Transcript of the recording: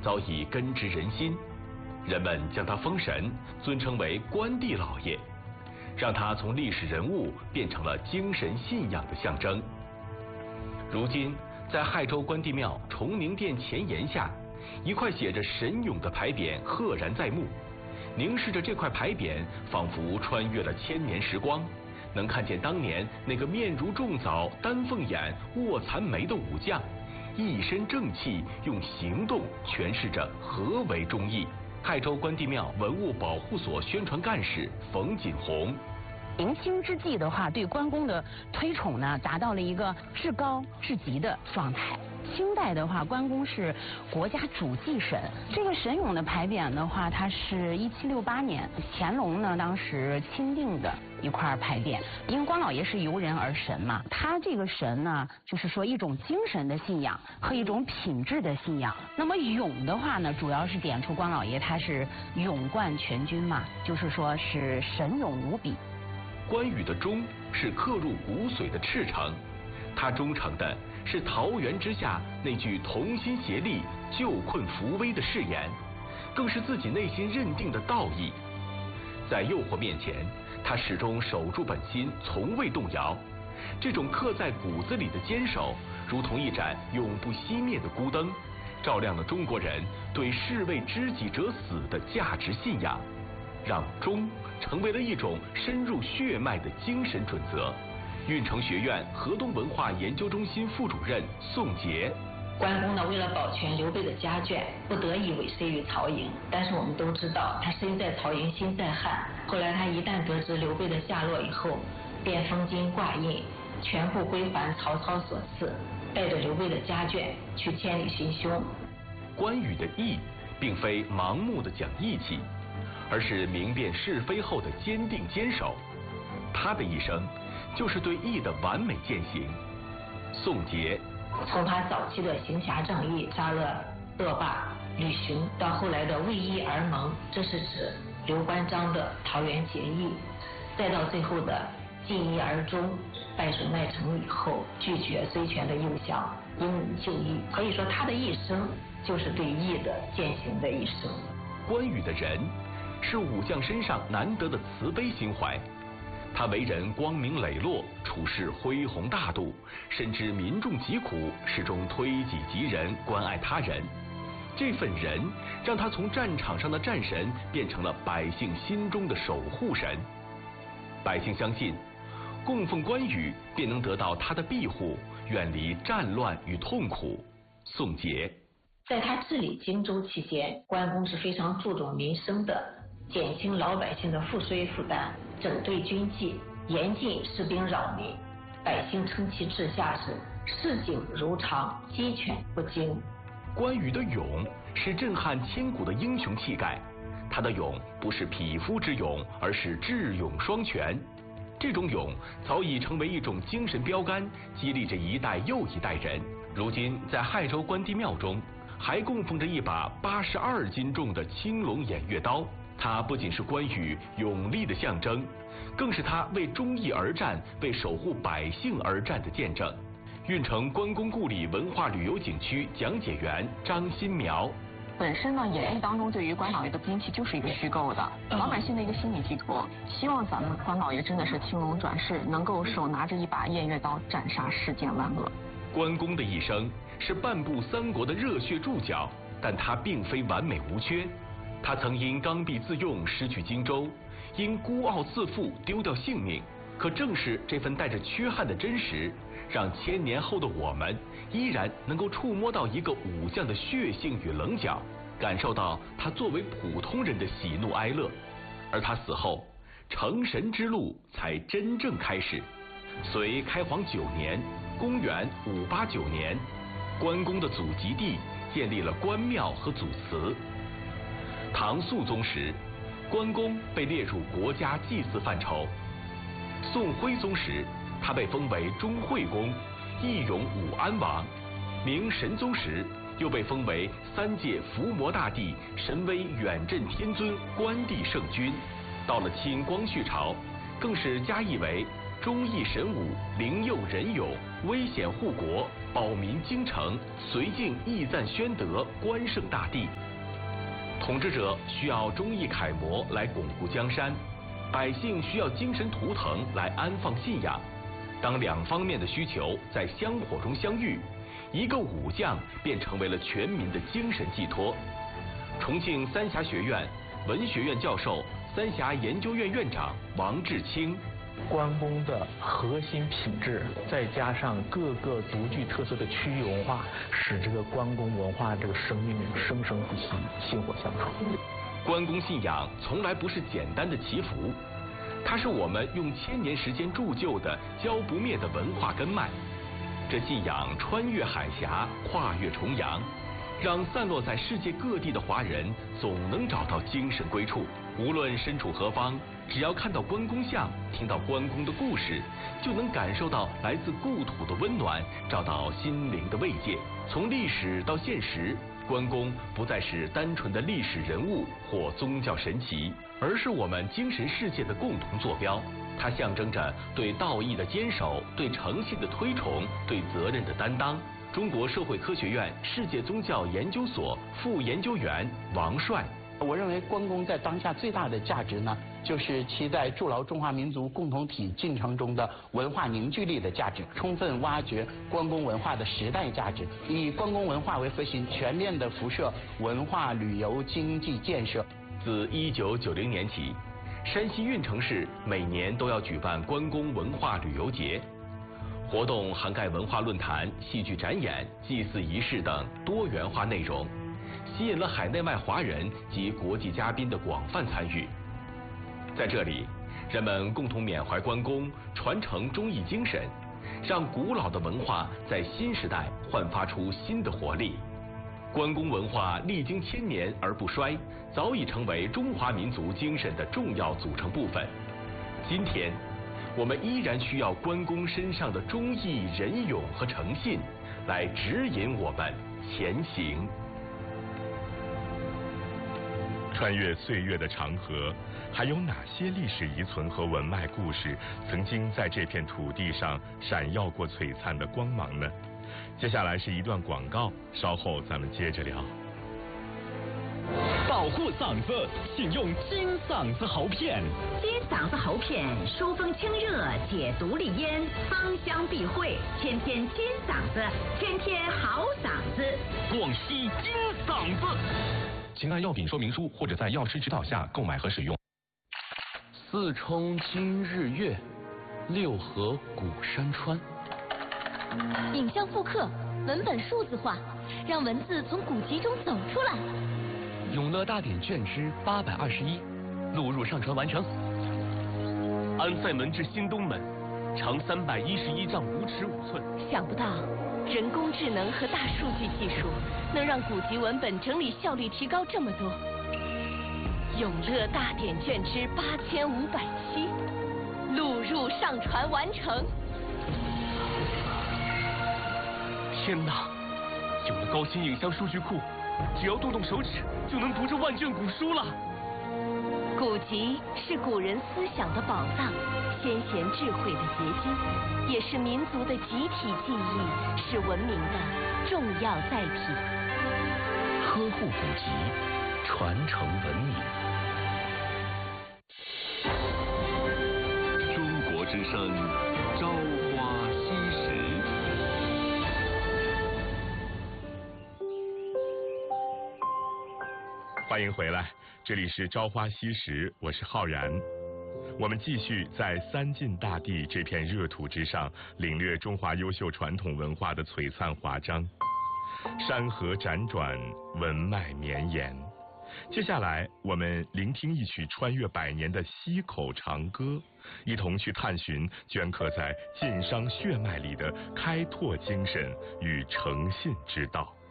早已根植人心，人们将他封神，尊称为关帝老爷，让他从历史人物变成了精神信仰的象征。如今，在亥州关帝庙崇宁殿前檐下，一块写着神勇的牌匾赫然在目。凝视着这块牌匾，仿佛穿越了千年时光，能看见当年那个面如重枣、丹凤眼、卧蚕眉的武将，一身正气，用行动诠释着何为忠义。亥州关帝庙文物保护所宣传干事冯锦红。 明清之际的话，对关公的推崇呢，达到了一个至高至极的状态。清代的话，关公是国家主祭神。这个神勇的牌匾的话，它是1768年乾隆呢当时钦定的一块牌匾。因为关老爷是由人而神嘛，他这个神呢，就是说一种精神的信仰和一种品质的信仰。那么勇的话呢，主要是点出关老爷他是勇冠全军嘛，就是说是神勇无比。 关羽的忠是刻入骨髓的赤诚，他忠诚的是桃园之下那句同心协力救困扶危的誓言，更是自己内心认定的道义。在诱惑面前，他始终守住本心，从未动摇。这种刻在骨子里的坚守，如同一盏永不熄灭的孤灯，照亮了中国人对士为知己者死的价值信仰，让忠成为了一种深入血脉的精神准则。运城学院河东文化研究中心副主任宋杰。 关公呢，为了保全刘备的家眷，不得已委身于曹营。但是我们都知道，他身在曹营心在汉。后来他一旦得知刘备的下落以后，便封金挂印，全部归还曹操所赐，带着刘备的家眷去千里寻凶。 关羽的义，并非盲目的讲义气，而是明辨是非后的坚定坚守。他的一生就是对义的完美践行。宋杰。 从他早期的行侠仗义、杀了恶霸吕寻，到后来的为义而盟，这是指刘关张的桃园结义，再到最后的尽义而终，败损麦城以后拒绝孙权的诱降，英勇就义。可以说他的一生就是对义的践行的一生。 关羽的人是武将身上难得的慈悲心怀，他为人光明磊落，处事恢宏大度，深知民众疾苦，始终推己及人，关爱他人。这份人让他从战场上的战神变成了百姓心中的守护神。百姓相信，供奉关羽便能得到他的庇护，远离战乱与痛苦。宋杰。 在他治理荆州期间，关公是非常注重民生的，减轻老百姓的赋税负担，整顿军纪，严禁士兵扰民，百姓称其治下是市井如常，鸡犬不惊。 关羽的勇是震撼千古的英雄气概，他的勇不是匹夫之勇，而是智勇双全。这种勇早已成为一种精神标杆，激励着一代又一代人。如今在亥州关帝庙中，还供奉着一把82斤重的青龙偃月刀，它不仅是关羽勇力的象征，更是他为忠义而战、为守护百姓而战的见证。运城关公故里文化旅游景区讲解员张新苗。 本身呢，演义当中对于关老爷的兵器就是一个虚构的，老百姓的一个心理寄托，希望咱们关老爷真的是青龙转世，能够手拿着一把偃月刀，斩杀世间万恶。 关公的一生是半部三国的热血注脚，但他并非完美无缺。他曾因刚愎自用失去荆州，因孤傲自负丢掉性命。可正是这份带着缺憾的真实，让千年后的我们依然能够触摸到一个武将的血性与棱角，感受到他作为普通人的喜怒哀乐。而他死后，成神之路才真正开始。隋开皇9年，公元589年，关公的祖籍地建立了关庙和祖祠。唐肃宗时，关公被列入国家祭祀范畴。宋徽宗时，他被封为忠惠公、义勇武安王。明神宗时，又被封为3届伏魔大帝、神威远镇天尊关帝圣君。到了清光绪朝，更是加谥为忠义神武，灵佑仁勇，危险护国，保民京城，绥靖义赞宣德，关圣大帝。统治者需要忠义楷模来巩固江山，百姓需要精神图腾来安放信仰。当两方面的需求在香火中相遇，一个武将便成为了全民的精神寄托。重庆三峡学院文学院教授、三峡研究院院长王志清。 关公的核心品质，再加上各个独具特色的区域文化，使这个关公文化这个生命生生不息，薪火相传。 关公信仰从来不是简单的祈福，它是我们用1000年时间铸就的浇不灭的文化根脉。这信仰穿越海峡，跨越重洋，让散落在世界各地的华人总能找到精神归处。无论身处何方，只要看到关公像，听到关公的故事，就能感受到来自故土的温暖，找到心灵的慰藉。从历史到现实，关公不再是单纯的历史人物或宗教神奇，而是我们精神世界的共同坐标。它象征着对道义的坚守，对诚信的推崇，对责任的担当。中国社会科学院世界宗教研究所副研究员王帅。 我认为关公在当下最大的价值呢，就是其在筑牢中华民族共同体进程中的文化凝聚力的价值，充分挖掘关公文化的时代价值，以关公文化为核心，全面的辐射文化、旅游、经济建设。 自1990年起，山西运城市每年都要举办关公文化旅游节，活动涵盖文化论坛、戏剧展演、祭祀仪式等多元化内容，吸引了海内外华人及国际嘉宾的广泛参与。在这里，人们共同缅怀关公，传承忠义精神，让古老的文化在新时代焕发出新的活力。关公文化历经1000年而不衰，早已成为中华民族精神的重要组成部分。今天，我们依然需要关公身上的忠义、仁勇和诚信，来指引我们前行。 穿越岁月的长河，还有哪些历史遗存和文脉故事曾经在这片土地上闪耀过璀璨的光芒呢？接下来是一段广告，稍后咱们接着聊。 保护嗓子，请用金嗓子喉片。 金嗓子喉片疏风清热，解毒利咽，芳香避秽，天天金嗓子，天天好嗓子。 广西金嗓子。 请按药品说明书或者在药师指导下购买和使用。 四冲今日月，六合古山川。 影像复刻，文本数字化，让文字从古籍中走出来。 永乐大典卷之821，录入上传完成。 安塞门至新东门，长311丈5尺5寸。 想不到，人工智能和大数据技术能让古籍文本整理效率提高这么多。永乐大典卷之8507，录入上传完成。 天哪！有了高清影像数据库，只要动动手指就能读这万卷古书了。 古籍是古人思想的宝藏，先贤智慧的结晶，也是民族的集体记忆，是文明的重要载体。 呵护古籍，传承文明。 中国之声，朝花夕拾。 欢迎回来，这里是朝花夕拾，我是浩然。我们继续在三晋大地这片热土之上，领略中华优秀传统文化的璀璨华章。山河辗转，文脉绵延。接下来，我们聆听一曲穿越100年的溪口长歌，一同去探寻镌刻在晋商血脉里的开拓精神与诚信之道。